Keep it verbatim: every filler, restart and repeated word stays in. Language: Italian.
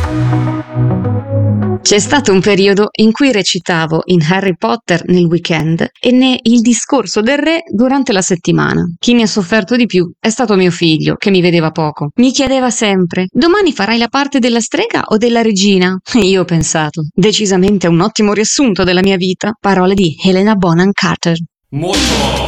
C'è stato un periodo in cui recitavo in Harry Potter nel weekend e ne Il discorso del re durante la settimana. Chi ne ha sofferto di più è stato mio figlio, che mi vedeva poco. Mi chiedeva sempre: domani farai la parte della strega o della regina? E io ho pensato: decisamente un ottimo riassunto della mia vita. Parole di Helena Bonham Carter. Molto